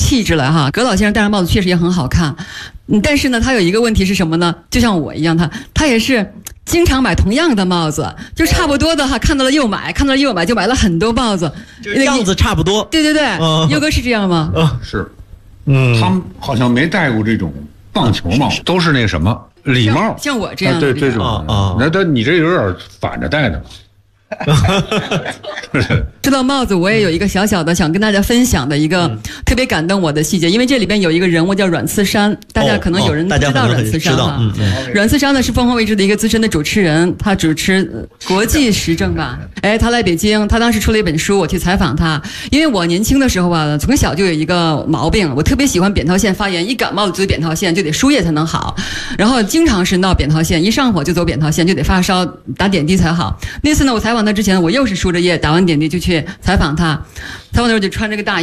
气质了哈。葛老先生戴上帽子确实也很好看，但是呢，他有一个问题是什么呢？就像我一样，他也是经常买同样的帽子，就差不多的哈，看到了又买，看到了又买，就买了很多帽子， 就是样子差不多。 对对对，优哥是这样吗？ 是，他们好像没戴过这种棒球帽，都是那个什么礼帽， 像我这样的， 对这种啊，那你这有点反着戴的嘛。 说到帽子，我也有一个小小的想跟大家分享的一个特别感动我的细节，因为这里边有一个人物叫阮次山，大家可能有人不知道阮次山哈。阮次山呢是凤凰卫视的一个资深的主持人，他主持国际时政吧。哎，他来北京，他当时出了一本书，我去采访他。因为我年轻的时候啊，从小就有一个毛病，我特别喜欢扁桃腺发炎，一感冒就走扁桃腺，就得输液才能好，然后经常是闹扁桃腺，一上火就走扁桃腺，就得发烧打点滴才好。那次呢，我采访他之前，我又是输着液，打完点滴就去采访他，采访的时候就穿着个大衣。